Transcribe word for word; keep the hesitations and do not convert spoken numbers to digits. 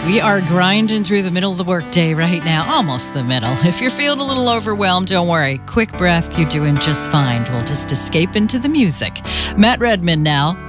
We are grinding through the middle of the workday right now, almost the middle. If you're feeling a little overwhelmed, don't worry. Quick breath, you're doing just fine. We'll just escape into the music. Matt Redman now.